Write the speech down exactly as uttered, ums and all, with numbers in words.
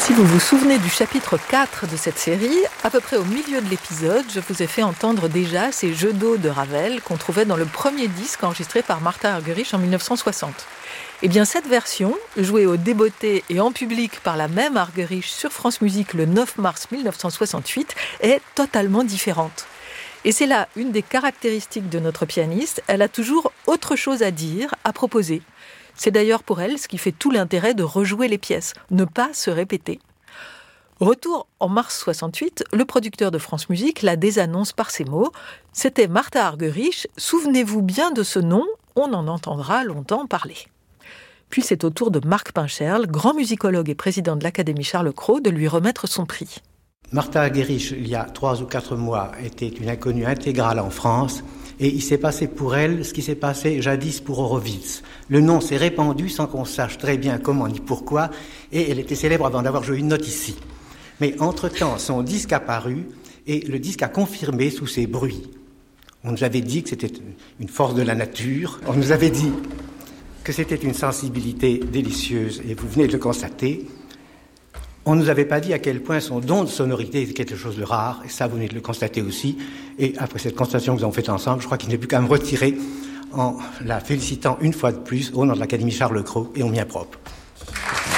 Si vous vous souvenez du chapitre quatre de cette série, à peu près au milieu de l'épisode, je vous ai fait entendre déjà ces jeux d'eau de Ravel qu'on trouvait dans le premier disque enregistré par Martha Argerich en dix-neuf cent soixante. Eh bien, cette version, jouée au débeauté et en public par la même Argerich sur France Musique le neuf mars dix-neuf cent soixante-huit, est totalement différente. Et c'est là une des caractéristiques de notre pianiste, elle a toujours autre chose à dire, à proposer. C'est d'ailleurs pour elle ce qui fait tout l'intérêt de rejouer les pièces, ne pas se répéter. Retour en mars soixante-huit, le producteur de France Musique la désannonce par ces mots. C'était Martha Argerich, souvenez-vous bien de ce nom, on en entendra longtemps parler. Puis c'est au tour de Marc Pincherle, grand musicologue et président de l'Académie Charles Cros, de lui remettre son prix. Martha Argerich, il y a trois ou quatre mois, était une inconnue intégrale en France. Et il s'est passé pour elle ce qui s'est passé jadis pour Horowitz. Le nom s'est répandu sans qu'on sache très bien comment ni pourquoi, et elle était célèbre avant d'avoir joué une note ici. Mais entre-temps, son disque a paru, et le disque a confirmé sous ses bruits. On nous avait dit que c'était une force de la nature, on nous avait dit que c'était une sensibilité délicieuse, et vous venez de le constater. On ne nous avait pas dit à quel point son don de sonorité était quelque chose de rare, et ça, vous venez de le constater aussi. Et après cette constatation que nous avons faite ensemble, je crois qu'il n'est plus qu'à me retirer en la félicitant une fois de plus au nom de l'Académie Charles Cros et au mien propre.